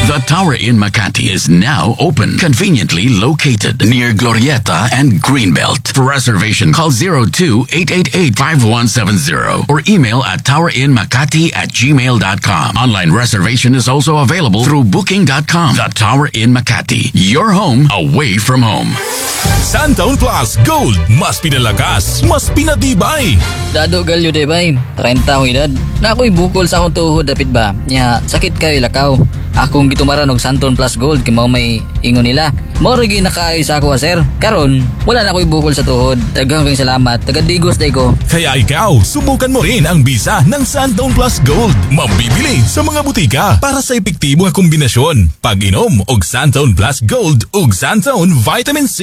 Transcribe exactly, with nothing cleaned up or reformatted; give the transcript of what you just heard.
The Tower Inn Makati is now open, conveniently located near Glorieta and Greenbelt. For reservation, call zero two eight eight eight five one seven zero or email at towerinmakati at gmail dot com. Online reservation is also available through booking dot com. The Tower Inn Makati, your home away from home. Santaon Plus Gold, mas pinalakas, mas pinatibay. Dado galyo de bay, thirty akong edad. Na ako'y bukol sa akong tuhod dapit ba? Nya, sakit kayo lakaw. Akong gitumaran og Santon Plus Gold kay mao may ingon nila. Mao ri nakaay sa ako sir. Karon, wala na ako'y bukol sa tuhod. Daghang kang salamat. Tagadigos day ko. Kaya ikaw, subukan mo rin ang bisa ng Santon Plus Gold. Mabibili sa mga butika para sa epektibo nga kombinasyon. Pag-inom og Santon Plus Gold ug Santon Vitamin C.